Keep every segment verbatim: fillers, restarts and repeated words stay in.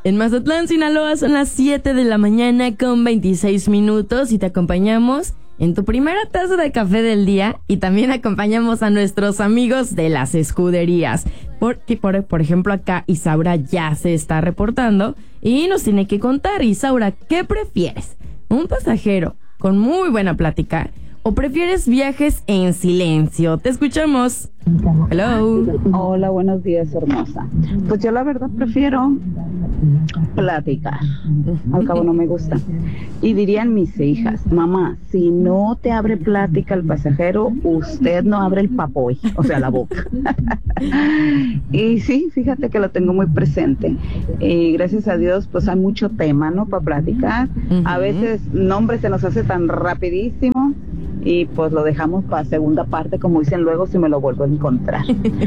En Mazatlán, Sinaloa, son las siete de la mañana con veintiséis minutos y te acompañamos en tu primera taza de café del día y también acompañamos a nuestros amigos de las escuderías. Porque, por, por ejemplo, acá Isaura ya se está reportando y nos tiene que contar. Isaura, ¿qué prefieres? ¿Un pasajero con muy buena plática o prefieres viajes en silencio? Te escuchamos. Hello. Hola, buenos días, hermosa. Pues yo la verdad prefiero platicar. Al cabo no me gusta. Y dirían mis hijas, mamá, si no te abre plática el pasajero, usted no abre el papoy, o sea, la boca. Y sí, fíjate que lo tengo muy presente. Y gracias a Dios, pues hay mucho tema, ¿no? Para platicar. Uh-huh. A veces nombre se nos hace tan rapidísimo y pues lo dejamos para segunda parte, como dicen luego, si me lo vuelvo a encontrar.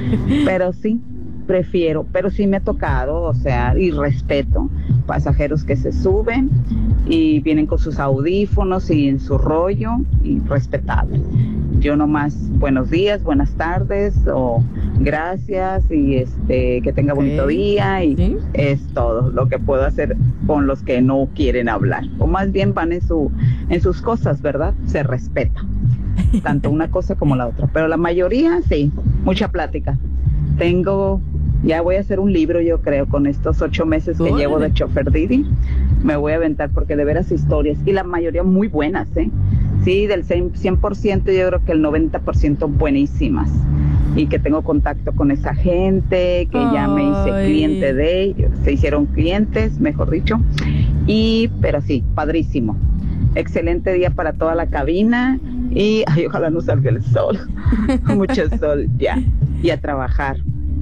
Pero sí, prefiero, pero sí me ha tocado, o sea, y respeto pasajeros que se suben y vienen con sus audífonos y en su rollo, y respetable. Yo nomás, buenos días, buenas tardes, o gracias, y este, que tenga okay. bonito día, y ¿sí? Es todo lo que puedo hacer con los que no quieren hablar, o más bien van en su, en sus cosas, ¿verdad? Se respeta, tanto una cosa como la otra, pero la mayoría, sí, mucha plática. Tengo, ya voy a hacer un libro, yo creo, con estos ocho meses que llevo de chofer Didi. Me voy a aventar porque de veras historias, y la mayoría muy buenas, ¿eh? Sí, del cien por ciento yo creo que el noventa por ciento buenísimas. Y que tengo contacto con esa gente, que Ay. ya me hice cliente de ellos, se hicieron clientes, mejor dicho. Y, pero sí, padrísimo. Excelente día para toda la cabina. Y ay, ojalá no salga el sol. Mucho sol, ya. Y a trabajar.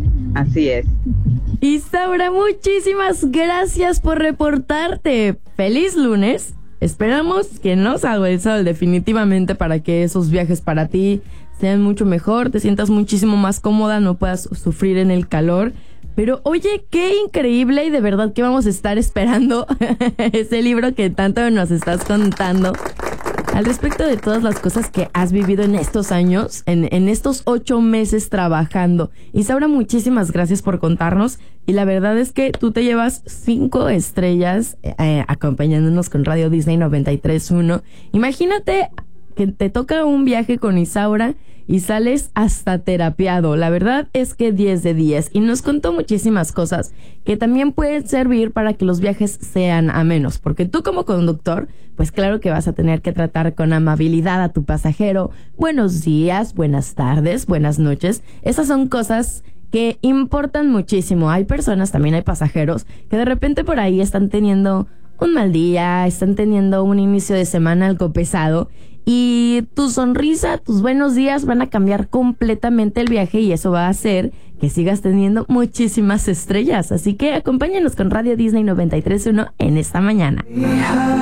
Así es. Isaura, muchísimas gracias por reportarte. Feliz lunes. Esperamos que no salga el sol definitivamente para que esos viajes para ti sean mucho mejor, te sientas muchísimo más cómoda, no puedas sufrir en el calor. Pero oye, qué increíble, y de verdad que vamos a estar esperando ese libro que tanto nos estás contando al respecto de todas las cosas que has vivido en estos años, en, en estos ocho meses trabajando. Isaura, muchísimas gracias por contarnos, y la verdad es que tú te llevas cinco estrellas eh, acompañándonos con Radio Disney noventa y tres punto uno. Imagínate que te toca un viaje con Isaura y sales hasta terapiado. La verdad es que diez de diez. Y nos contó muchísimas cosas que también pueden servir para que los viajes sean amenos. Porque tú como conductor, pues claro que vas a tener que tratar con amabilidad a tu pasajero. Buenos días, buenas tardes, buenas noches. Esas son cosas que importan muchísimo. Hay personas, también hay pasajeros, que de repente por ahí están teniendo un mal día, están teniendo un inicio de semana algo pesado, y tu sonrisa, tus buenos días van a cambiar completamente el viaje, y eso va a hacer que sigas teniendo muchísimas estrellas. Así que acompáñanos con Radio Disney noventa y tres punto uno en esta mañana.